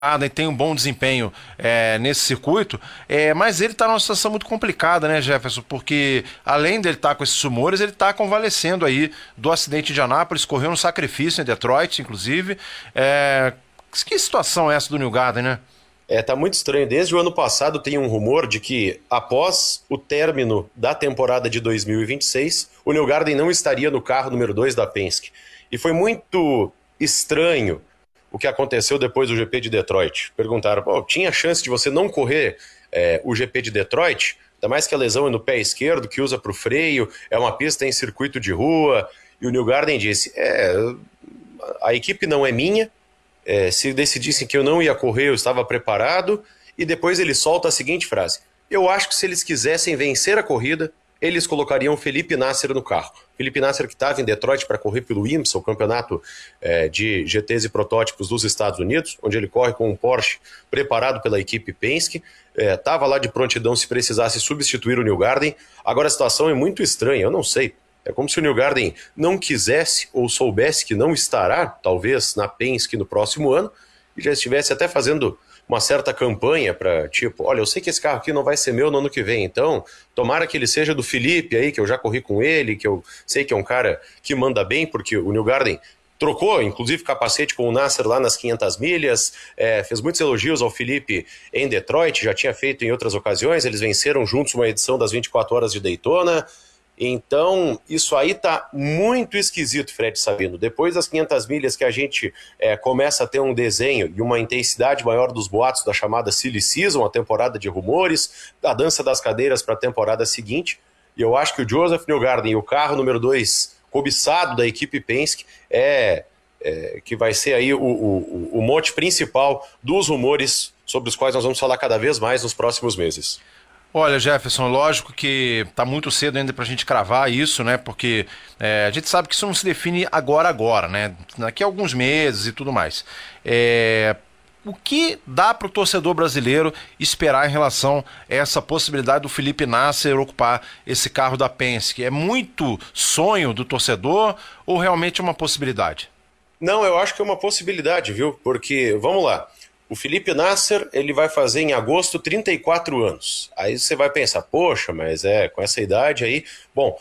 e tem um bom desempenho nesse circuito, mas ele está numa situação muito complicada, né, Jefferson? Porque além dele estar com esses rumores, ele está convalescendo aí do acidente de Indianápolis, correu um sacrifício em Detroit, inclusive. Que situação é essa do Newgarden, né? Tá muito estranho. Desde o ano passado tem um rumor de que, após o término da temporada de 2026, o Newgarden não estaria no carro número 2 da Penske. E foi muito estranho o que aconteceu depois do GP de Detroit. Perguntaram, pô, tinha chance de você não correr o GP de Detroit? Ainda mais que a lesão é no pé esquerdo, que usa para o freio, é uma pista em circuito de rua. E o Newgarden disse, a equipe não é minha, se decidissem que eu não ia correr, eu estava preparado. E depois ele solta a seguinte frase: eu acho que se eles quisessem vencer a corrida, eles colocariam Felipe Nasser no carro. Felipe Nasser, que estava em Detroit para correr pelo IMSA, o campeonato de GTs e protótipos dos Estados Unidos, onde ele corre com um Porsche preparado pela equipe Penske, estava lá de prontidão se precisasse substituir o Newgarden. Agora a situação é muito estranha, eu não sei. É como se o Newgarden não quisesse ou soubesse que não estará, talvez, na Penske no próximo ano, e já estivesse até fazendo uma certa campanha para, tipo, olha, eu sei que esse carro aqui não vai ser meu no ano que vem, então tomara que ele seja do Felipe aí, que eu já corri com ele, que eu sei que é um cara que manda bem, porque o Newgarden trocou, inclusive, capacete com o Nasser lá nas 500 milhas, fez muitos elogios ao Felipe em Detroit, já tinha feito em outras ocasiões, eles venceram juntos uma edição das 24 horas de Daytona. Então, isso aí tá muito esquisito, Fred Sabino. Depois das 500 milhas que a gente começa a ter um desenho e uma intensidade maior dos boatos da chamada Silly Season, a temporada de rumores, da dança das cadeiras para a temporada seguinte, e eu acho que o Joseph Newgarden, o carro número 2 cobiçado da equipe Penske, que vai ser aí o mote principal dos rumores sobre os quais nós vamos falar cada vez mais nos próximos meses. Olha, Jefferson, lógico que tá muito cedo ainda pra gente cravar isso, né? Porque a gente sabe que isso não se define agora, né? Daqui a alguns meses e tudo mais. O que dá para o torcedor brasileiro esperar em relação a essa possibilidade do Felipe Nasser ocupar esse carro da Penske? É muito sonho do torcedor ou realmente é uma possibilidade? Não, eu acho que é uma possibilidade, viu? Porque, vamos lá, o Felipe Nasser, ele vai fazer em agosto 34 anos. Aí você vai pensar, poxa, mas com essa idade aí... Bom,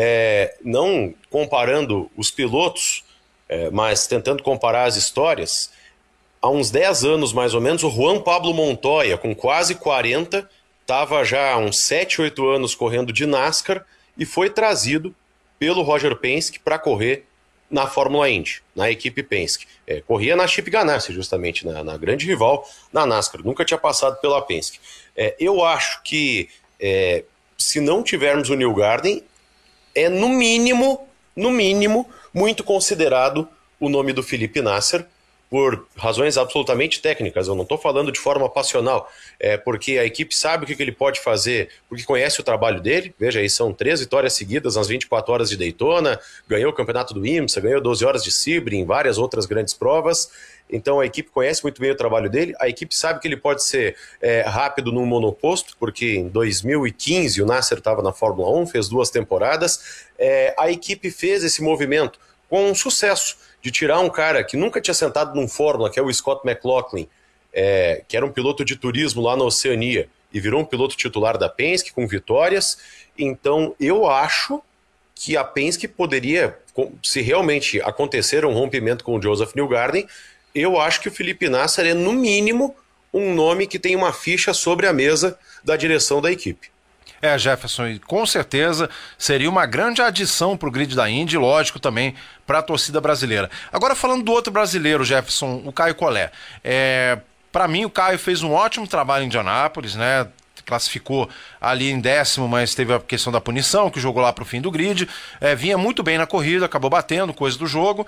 não comparando os pilotos, mas tentando comparar as histórias, há uns 10 anos mais ou menos, o Juan Pablo Montoya, com quase 40, estava já há uns 7, 8 anos correndo de NASCAR e foi trazido pelo Roger Penske para correr na Fórmula Indy, na equipe Penske. Corria na Chip Ganassi, justamente, na grande rival, na NASCAR. Nunca tinha passado pela Penske. Eu acho que, se não tivermos o Newgarden, no mínimo, muito considerado o nome do Felipe Nasser, por razões absolutamente técnicas. Eu não estou falando de forma passional, porque a equipe sabe o que ele pode fazer, porque conhece o trabalho dele. Veja aí, são 3 vitórias seguidas nas 24 horas de Daytona, ganhou o campeonato do IMSA, ganhou 12 horas de Sebring, várias outras grandes provas. Então a equipe conhece muito bem o trabalho dele, a equipe sabe que ele pode ser rápido no monoposto, porque em 2015 o Nasser estava na Fórmula 1, fez 2 temporadas. A equipe fez esse movimento com sucesso, de tirar um cara que nunca tinha sentado num Fórmula, que é o Scott McLaughlin, que era um piloto de turismo lá na Oceania, e virou um piloto titular da Penske, com vitórias. Então eu acho que a Penske poderia, se realmente acontecer um rompimento com o Joseph Newgarden, eu acho que o Felipe Nasser é, no mínimo, um nome que tem uma ficha sobre a mesa da direção da equipe. Jefferson, e com certeza seria uma grande adição para o grid da Indy, lógico também para a torcida brasileira. Agora falando do outro brasileiro, Jefferson, o Caio Collet. Para mim o Caio fez um ótimo trabalho em Indianápolis, né? Classificou ali em 10º, mas teve a questão da punição, que jogou lá para o fim do grid. Vinha muito bem na corrida, acabou batendo, coisa do jogo.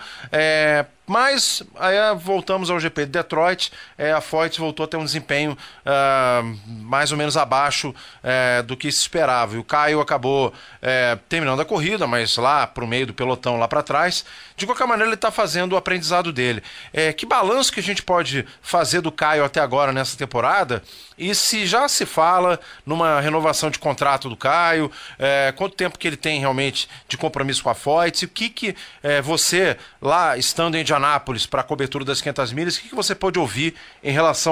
Mas aí voltamos ao GP de Detroit, a Foyt voltou a ter um desempenho mais ou menos abaixo do que se esperava. E o Caio acabou terminando a corrida, mas lá para o meio do pelotão, lá para trás. De qualquer maneira, ele está fazendo o aprendizado dele. Que balanço que a gente pode fazer do Caio até agora nessa temporada? E se já se fala numa renovação de contrato do Caio, quanto tempo que ele tem realmente de compromisso com a Foyt, o que você, lá estando em Indianápolis para a cobertura das 500 milhas. O que você pôde ouvir em relação